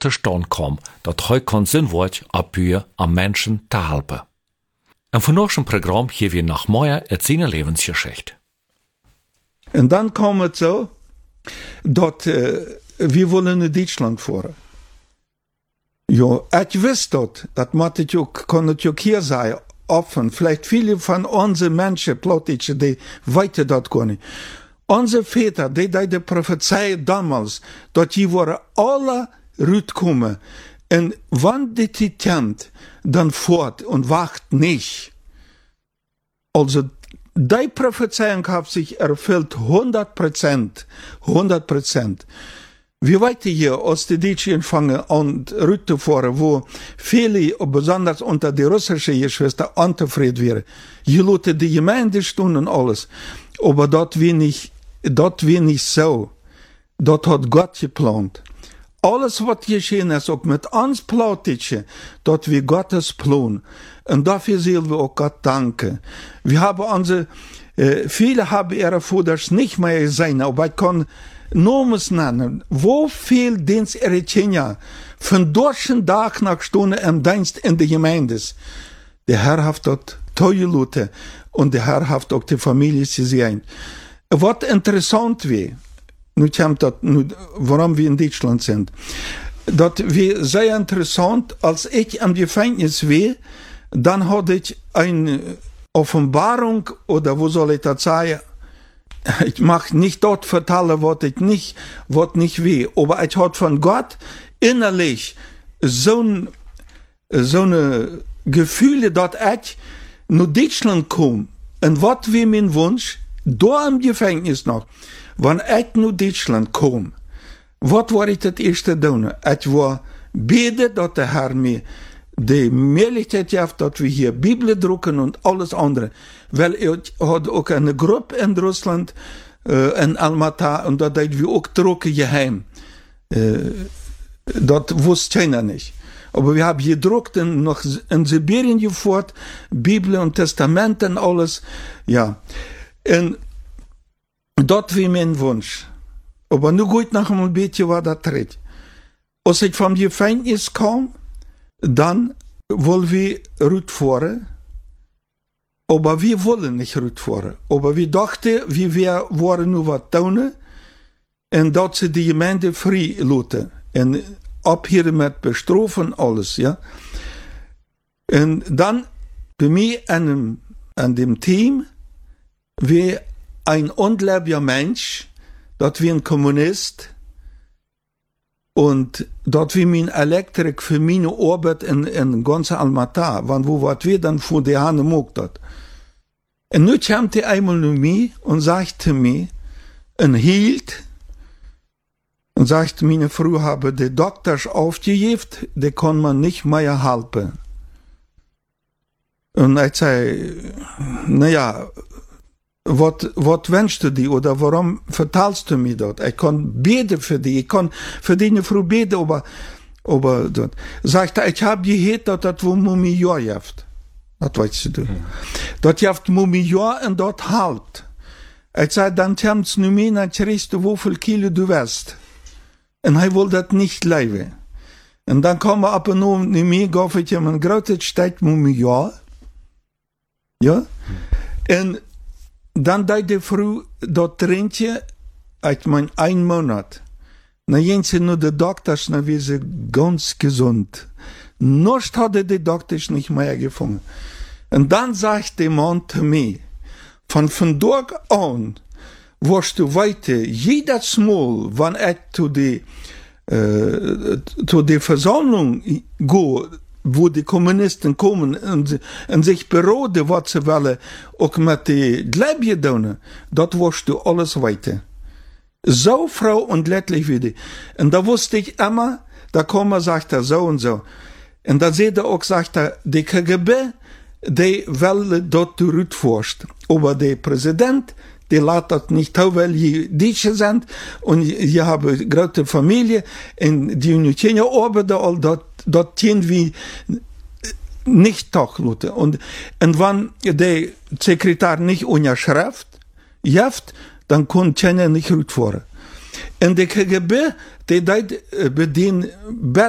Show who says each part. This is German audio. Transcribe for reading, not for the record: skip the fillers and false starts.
Speaker 1: zustande kam, dat hij kon zijn woord abbuien am Menschen te helpen. En van unserem Programm hier wir nach Meier et seine Lebensgeschichte.
Speaker 2: Und dann kam es so, dass wir wollen in Deutschland fahren. Ja, ich wusste das kann es auch hier sein, offen. Vielleicht viele von unseren Menschen, Plottische, die weiter dort können. Unsere Väter, die prophezeien damals, dass die waren alle rauskommen. Und wenn die kennt, dann fort und wacht nicht. Also, die Prophezeiung hat sich erfüllt 100%. 100%. Wir weiter hier aus der Deutschen anfangen und Rüte fahren, wo viele, besonders unter die russischen Geschwister, unzufrieden wären. Je Leute die Gemeinde stehen und alles. Aber dort wir nicht so. Dort hat Gott geplant. Alles, was geschehen ist, auch mit uns Plautischen, dort wir Gottes Plan. Und dafür sollen wir auch Gott danken. Wir haben viele haben ihre Vaters nicht mehr gesehen, aber ich kann Nomes nennen, wo viel Dienst Eritrea von deutschen Tag nach Stunde im Dienst in der Gemeinde. Der Herr hat dort tolle Leute und der Herr hat auch die Familie gesehen. Was interessant wäre, warum wir in Deutschland sind, das wäre sehr interessant, als ich am Gefängnis war, dann hatte ich eine Offenbarung, oder wo soll ich das sagen, ich mag nicht dort vertellen, was nicht weh, aber ich hatte von Gott innerlich so eine Gefühle, dass ich nach Deutschland komme. Und was wäre mein Wunsch, da im Gefängnis noch, wenn ich nach Deutschland komme, was war ich das erste tun? Ich war beten, dass der Herr mir die Möglichkeit hat, dass wir hier Bibel drucken und alles andere. Weil ich hatte auch eine Gruppe in Russland, in Almaty, und da dort wir auch drucken geheim. Das wusste keiner nicht. Aber wir haben gedruckt und noch in Sibirien geführt, Bibel und Testament und alles. Ja. Und dort war mein Wunsch. Aber nur gut nach einem bisschen war das dritt. Als ich vom Gefängnis kam, dann wollen wir rüberfahren. Aber wir wollen nicht rüberfahren. Aber wir dachten, wir wollen nur was tun. Und dat sie die Gemeinde frei lassen. Und ab hier mit bestrafen alles, ja. Und dann, bei mir an dem Team, wie ein ungläubiger Mensch, dat wie ein Kommunist, und dort wie mein Elektrik für meine Arbeit in ganz Almaty, wann wo wat wir dann vor die Hand mogt dat. Und nu kam die einmal zu mir und sagte mir, und hielt, und sagte, meine Frau habe die Doktors aufgegeben, die kann man nicht mehr helfen. Und ich zei, naja, was wünschst du dir, oder warum verteilst du mir das? Ich kann beten für dich, ich kann für deine Frau beten, aber dort. Sagte, ich habe gehört, dass das wo Mumior jaft. Das weißt du. Dort jaft Mumior und dort halt. Ich zei, dann kommst du mir, dann kriegst du, wie viel Kilo du wirst. Und er wollte das nicht leben. Und dann kam er ab und zu mir, gab ich ihm ein großes Stück Mumior. Ja? Und dann da die Frau dort trinken, ich mein, 1 Monat. Na jense nur die Doktors, na wie sie ganz gesund. Noch hatte die Doktors nicht mehr gefunden. Und dann sagt der Mann zu mir, von dort an, wirst du weiter, jedes Mal, wenn ich zu der Versammlung gehe, wo die Kommunisten kommen und sich beraten, was sie wollen, auch mit den Gläubigen tun, dort wirst du alles weiter. So froh und leidlich wie die. Und da wusste ich immer, da kommt er, sagt er, so und so. Und da seht er auch, sagt er, die KGB, die will dort zurückforschen. Aber der Präsident, die lässt das nicht tun, weil die Deutsche sind und ich habe eine große Familie und die nicht arbeiten, all dort sind wir nicht doch, Leute. Und wenn der Sekretär nicht unterschreibt, dann kann keiner nicht rückfahren. Und die KGB, die bedienen